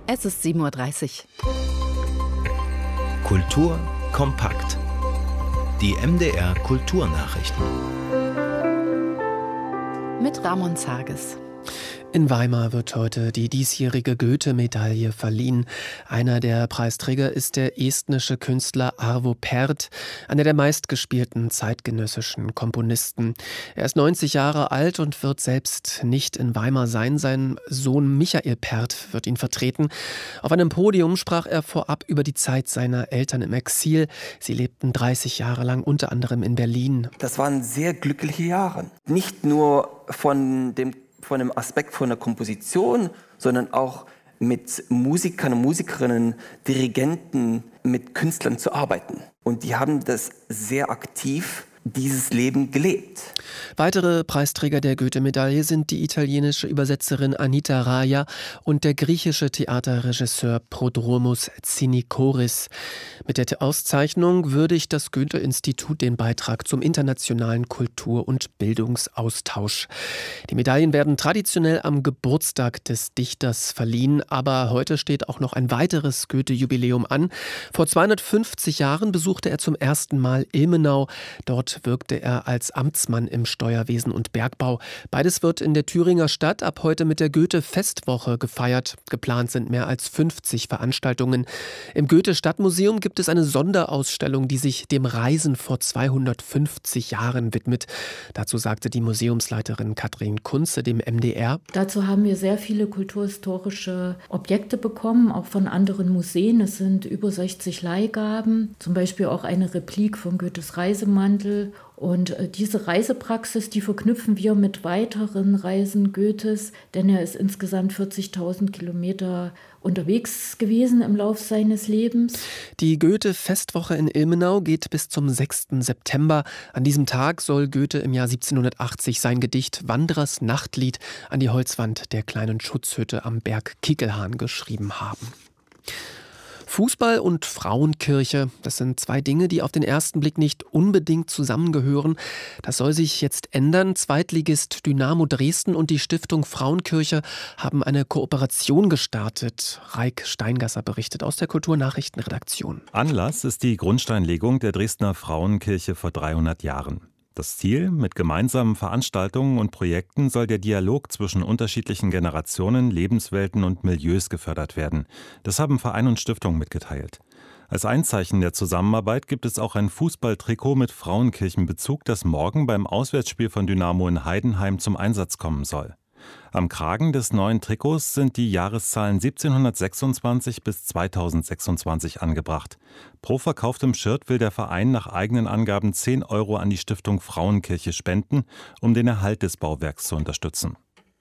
Es ist 7:30 Uhr. Kultur kompakt. Die MDR Kulturnachrichten. Mit Ramon Zages. In Weimar wird heute die diesjährige Goethe-Medaille verliehen. Einer der Preisträger ist der estnische Künstler Arvo Pärt, einer der meistgespielten zeitgenössischen Komponisten. Er ist 90 Jahre alt und wird selbst nicht in Weimar sein. Sein Sohn Michael Pärt wird ihn vertreten. Auf einem Podium sprach er vorab über die Zeit seiner Eltern im Exil. Sie lebten 30 Jahre lang unter anderem in Berlin. Das waren sehr glückliche Jahre. Nicht nur von dem Aspekt von der Komposition, sondern auch mit Musikern und Musikerinnen, Dirigenten, mit Künstlern zu arbeiten. Und die haben das sehr aktiv, dieses Leben gelebt. Weitere Preisträger der Goethe-Medaille sind die italienische Übersetzerin Anita Raja und der griechische Theaterregisseur Prodromos Tsinikoris. Mit der Auszeichnung würdigt das Goethe-Institut den Beitrag zum internationalen Kultur- und Bildungsaustausch. Die Medaillen werden traditionell am Geburtstag des Dichters verliehen, aber heute steht auch noch ein weiteres Goethe-Jubiläum an. Vor 250 Jahren besuchte er zum ersten Mal Ilmenau. Dort wirkte er als Amtsmann im Steuerwesen und Bergbau. Beides wird in der Thüringer Stadt ab heute mit der Goethe-Festwoche gefeiert. Geplant sind mehr als 50 Veranstaltungen. Im Goethe-Stadtmuseum gibt es eine Sonderausstellung, die sich dem Reisen vor 250 Jahren widmet. Dazu sagte die Museumsleiterin Katrin Kunze dem MDR: Dazu haben wir sehr viele kulturhistorische Objekte bekommen, auch von anderen Museen. Es sind über 60 Leihgaben, zum Beispiel auch eine Replik von Goethes Reisemantel. Und diese Reisepraxis, die verknüpfen wir mit weiteren Reisen Goethes, denn er ist insgesamt 40.000 Kilometer unterwegs gewesen im Lauf seines Lebens. Die Goethe-Festwoche in Ilmenau geht bis zum 6. September. An diesem Tag soll Goethe im Jahr 1780 sein Gedicht Wanderers Nachtlied an die Holzwand der kleinen Schutzhütte am Berg Kickelhahn geschrieben haben. Fußball und Frauenkirche, das sind zwei Dinge, die auf den ersten Blick nicht unbedingt zusammengehören. Das soll sich jetzt ändern. Zweitligist Dynamo Dresden und die Stiftung Frauenkirche haben eine Kooperation gestartet. Raik Steingasser berichtet aus der Kulturnachrichtenredaktion. Anlass ist die Grundsteinlegung der Dresdner Frauenkirche vor 300 Jahren. Das Ziel: mit gemeinsamen Veranstaltungen und Projekten soll der Dialog zwischen unterschiedlichen Generationen, Lebenswelten und Milieus gefördert werden. Das haben Verein und Stiftung mitgeteilt. Als Einzeichen der Zusammenarbeit gibt es auch ein Fußballtrikot mit Frauenkirchenbezug, das morgen beim Auswärtsspiel von Dynamo in Heidenheim zum Einsatz kommen soll. Am Kragen des neuen Trikots sind die Jahreszahlen 1726 bis 2026 angebracht. Pro verkauftem Shirt will der Verein nach eigenen Angaben 10 € an die Stiftung Frauenkirche spenden, um den Erhalt des Bauwerks zu unterstützen.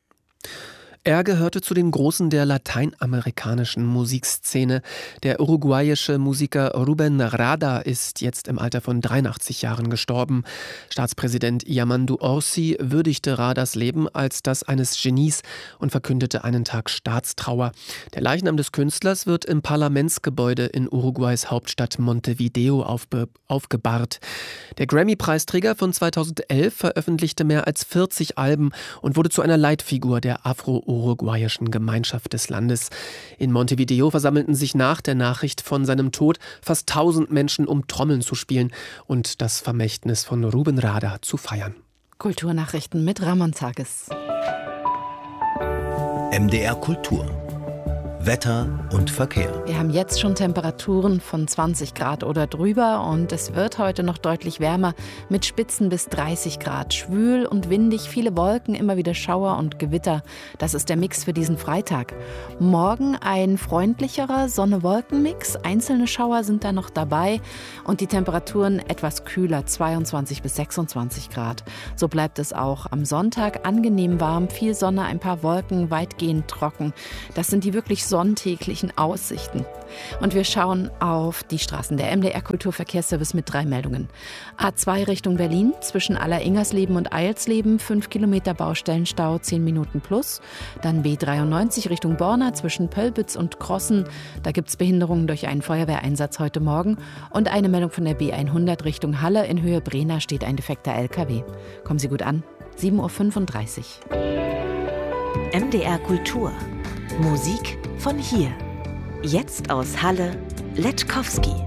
Er gehörte zu den Großen der lateinamerikanischen Musikszene. Der uruguayische Musiker Rubén Rada ist jetzt im Alter von 83 Jahren gestorben. Staatspräsident Yamandu Orsi würdigte Radas Leben als das eines Genies und verkündete einen Tag Staatstrauer. Der Leichnam des Künstlers wird im Parlamentsgebäude in Uruguays Hauptstadt Montevideo aufgebahrt. Der Grammy-Preisträger von 2011 veröffentlichte mehr als 40 Alben und wurde zu einer Leitfigur der afro-uruguayischen Gemeinschaft des Landes. In Montevideo versammelten sich nach der Nachricht von seinem Tod fast 1000 Menschen, um Trommeln zu spielen und das Vermächtnis von Rubén Rada zu feiern. Kulturnachrichten mit Ramon Zages. MDR Kultur. Wetter und Verkehr. Wir haben jetzt schon Temperaturen von 20 Grad oder drüber und es wird heute noch deutlich wärmer mit Spitzen bis 30 Grad. Schwül und windig, viele Wolken, immer wieder Schauer und Gewitter. Das ist der Mix für diesen Freitag. Morgen ein freundlicherer Sonne-Wolken-Mix. Einzelne Schauer sind da noch dabei und die Temperaturen etwas kühler, 22 bis 26 Grad. So bleibt es auch am Sonntag angenehm warm, viel Sonne, ein paar Wolken, weitgehend trocken. Das sind die wirklich sonntäglichen Aussichten. Und wir schauen auf die Straßen. Der MDR Kulturverkehrsservice mit 3 Meldungen. A2 Richtung Berlin, zwischen Aller-Ingersleben und Eilsleben, 5 Kilometer Baustellenstau, 10 Minuten plus. Dann B93 Richtung Borna, zwischen Pölbitz und Krossen. Da gibt es Behinderungen durch einen Feuerwehreinsatz heute Morgen. Und eine Meldung von der B100 Richtung Halle. In Höhe Brena steht ein defekter LKW. Kommen Sie gut an. 7:35 Uhr. MDR Kultur. Musik von hier. Jetzt aus Halle, Letschkowski.